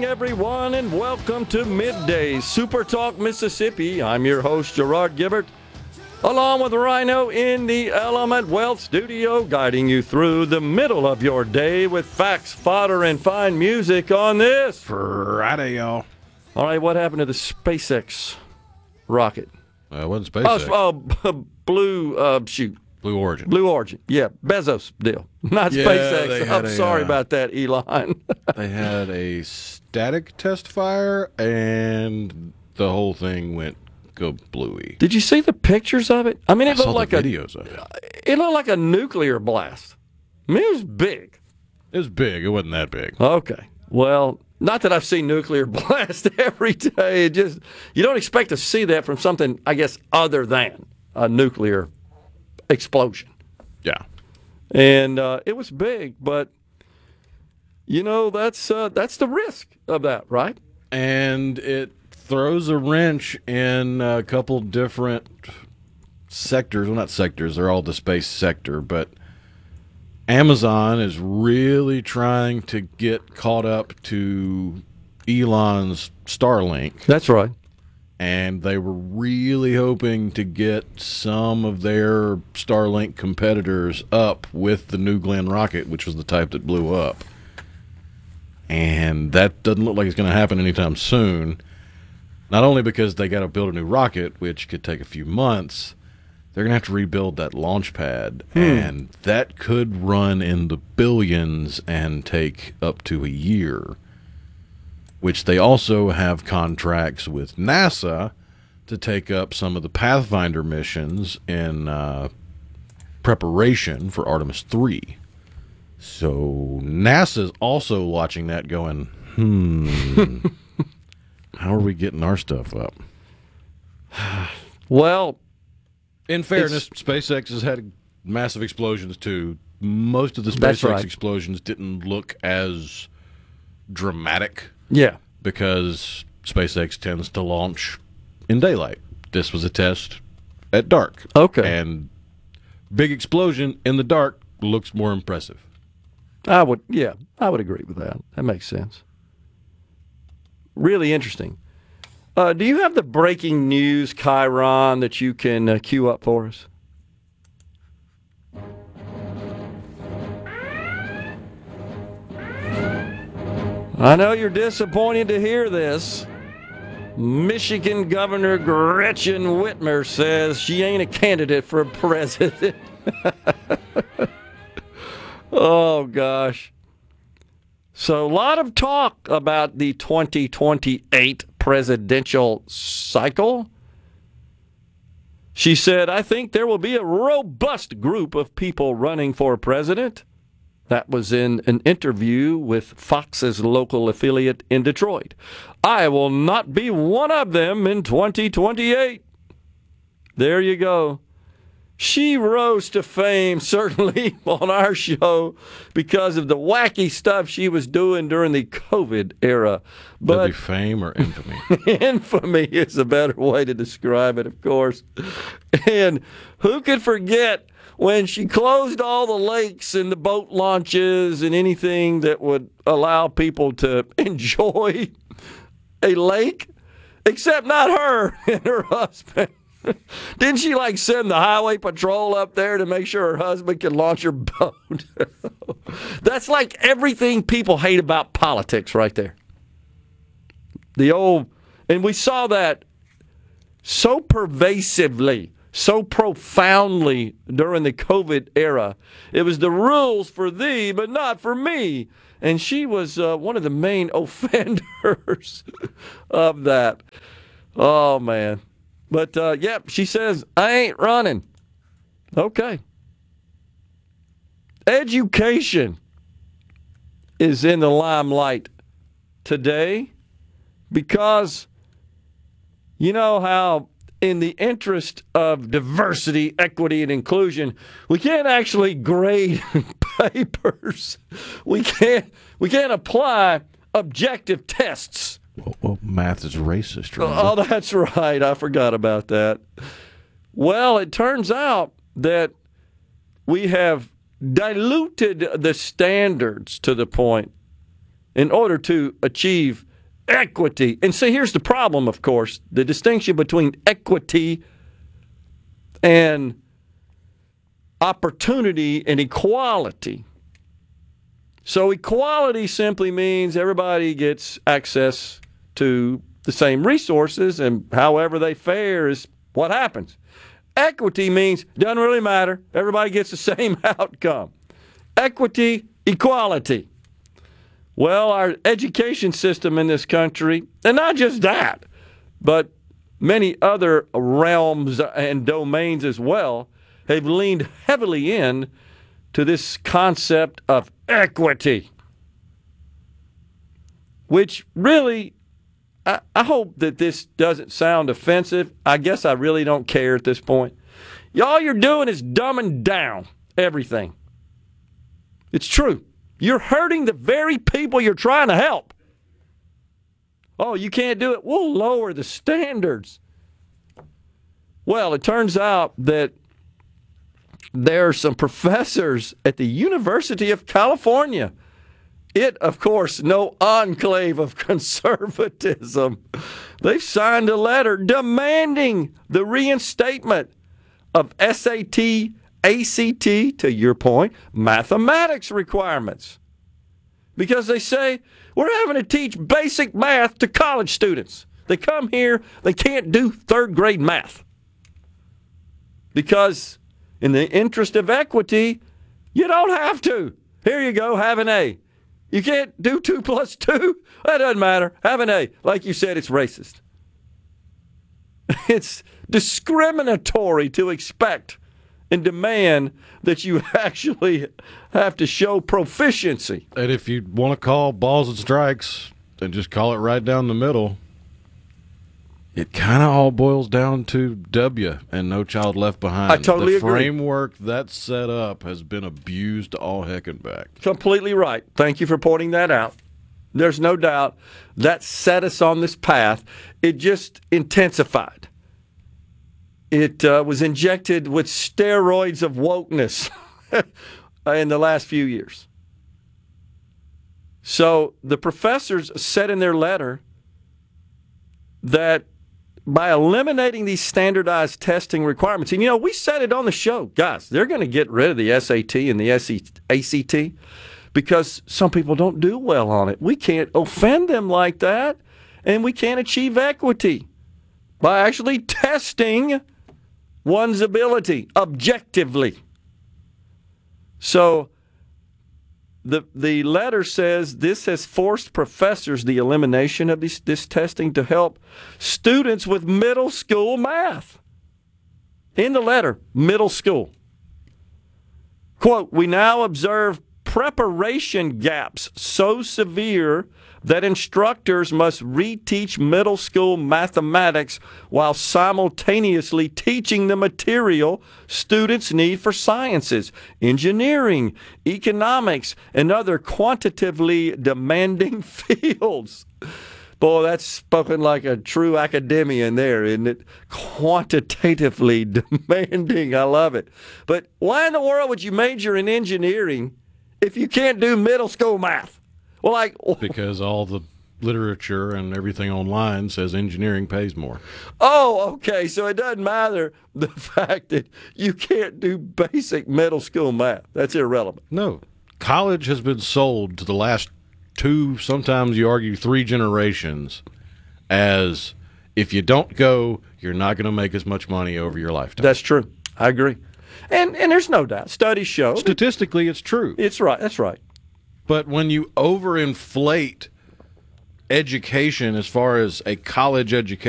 everyone, and welcome to Midday Super Talk Mississippi. I'm your host, Gerard Gibbert, along with Rhino in the Element Wealth Studio, guiding you through the middle of your day with facts, fodder, and fine music on this Friday, y'all. All right, what happened to the SpaceX rocket? It wasn't SpaceX. Blue Origin. Blue Origin. Blue Origin, yeah, Bezos deal, not Yeah, SpaceX. I'm sorry about that, Elon. They had a static test fire, and the whole thing went go bluey. Did you see the pictures of it? I mean, it looked like videos of it. It looked like a nuclear blast. I mean, it was big. It was big. It wasn't that big. Okay. Well, not that I've seen nuclear blast every day. It just, you don't expect to see that from something, I guess, other than a nuclear explosion. Yeah. And it was big, but you know, that's the risk of that, right? And it throws a wrench in a couple different sectors. Well, not sectors. They're all the space sector, but Amazon is really trying to get caught up to Elon's Starlink. That's right. And they were really hoping to get some of their Starlink competitors up with the New Glenn rocket, which was the type that blew up. And that doesn't look like it's going to happen anytime soon. Not only because they got to build a new rocket, which could take a few months, they're going to have to rebuild that launch pad. And that could run in the billions and take up to a year. Which they also have contracts with NASA to take up some of the Pathfinder missions in preparation for Artemis 3. So NASA's also watching that going, how are we getting our stuff up? Well, in fairness, SpaceX has had massive explosions too. Most of the SpaceX explosions didn't look as dramatic. Yeah. Because SpaceX tends to launch in daylight. This was a test at dark. Okay. And big explosion in the dark looks more impressive. I would agree with that. That makes sense. Really interesting. Do you have the breaking news, Chiron, that you can cue up for us? I know you're disappointed to hear this. Michigan Governor Gretchen Whitmer says she ain't a candidate for president. Oh, gosh. So a lot of talk about the 2028 presidential cycle. She said, I think there will be a robust group of people running for president. That was in an interview with Fox's local affiliate in Detroit. I will not be one of them in 2028. There you go. She rose to fame, certainly, on our show because of the wacky stuff she was doing during the COVID era. But that'd be fame or infamy? Infamy is a better way to describe it, of course. And who could forget when she closed all the lakes and the boat launches and anything that would allow people to enjoy a lake, except not her and her husband. Didn't she send the highway patrol up there to make sure her husband could launch her boat? That's like everything people hate about politics right there. And we saw that so pervasively, so profoundly during the COVID era. It was the rules for thee, but not for me. And she was one of the main offenders of that. Oh, man. But, she says, I ain't running. Okay. Education is in the limelight today because you know how in the interest of diversity, equity, and inclusion, we can't actually grade papers. We can't apply objective tests. Well, math is racist, right? Oh, that's right. I forgot about that. Well, it turns out that we have diluted the standards to the point in order to achieve equity. And see, here's the problem, of course, the distinction between equity and opportunity and equality. So equality simply means everybody gets access to the same resources, and however they fare is what happens. Equity means doesn't really matter. Everybody gets the same outcome. Equity, equality. Well, our education system in this country, and not just that, but many other realms and domains as well, have leaned heavily in to this concept of equity, which really, I hope that this doesn't sound offensive. I guess I really don't care at this point. All you're doing is dumbing down everything. It's true. You're hurting the very people you're trying to help. Oh, you can't do it? We'll lower the standards. Well, it turns out that there are some professors at the University of California. It, of course, no enclave of conservatism. They've signed a letter demanding the reinstatement of SAT, ACT, to your point, mathematics requirements. Because they say, we're having to teach basic math to college students. They come here, they can't do third grade math. Because in the interest of equity, you don't have to. Here you go, have an A. You can't do 2 plus 2? That doesn't matter. Have an A. Like you said, it's racist. It's discriminatory to expect and demand that you actually have to show proficiency. And if you want to call balls and strikes, then just call it right down the middle. It kind of all boils down to W and No Child Left Behind. I totally agree. The framework that's set up has been abused all heck and back. Completely right. Thank you for pointing that out. There's no doubt that set us on this path. It just intensified. It was injected with steroids of wokeness in the last few years. So the professors said in their letter that by eliminating these standardized testing requirements, and we said it on the show, guys, they're going to get rid of the SAT and the ACT because some people don't do well on it. We can't offend them like that, and we can't achieve equity by actually testing one's ability objectively. So the letter says this has forced professors the elimination of this testing to help students with middle school math. In the letter, middle school. Quote, we now observe preparation gaps so severe that instructors must reteach middle school mathematics while simultaneously teaching the material students need for sciences, engineering, economics, and other quantitatively demanding fields. Boy, that's spoken like a true academician there, isn't it? Quantitatively demanding. I love it. But why in the world would you major in engineering if you can't do middle school math? Well, because all the literature and everything online says engineering pays more. Oh, okay. So it doesn't matter the fact that you can't do basic middle school math. That's irrelevant. No. College has been sold to the last 2, sometimes you argue 3 generations as if you don't go, you're not going to make as much money over your lifetime. That's true. I agree. And there's no doubt. Studies show. Statistically, it's true. It's right. That's right. But when you overinflate education as far as a college education,